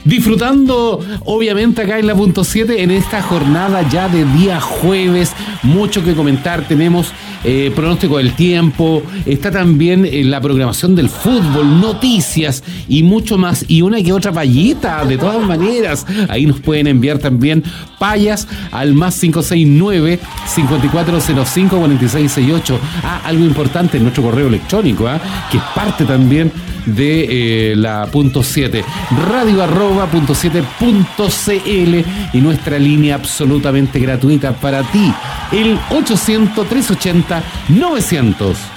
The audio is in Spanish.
Disfrutando, obviamente, acá en la punto 7, en esta jornada ya de día jueves. Mucho que comentar. Tenemos pronóstico del tiempo. Está también la programación del fútbol, noticias y mucho más. Y una que otra payita, de todas maneras. Ahí nos pueden enviar también payas al más 569-5405-4668. Algo importante en nuestro correo electrónico, que es parte también de la punto 7, radio@punto7.cl, y nuestra línea absolutamente gratuita para ti, el 800-380-900.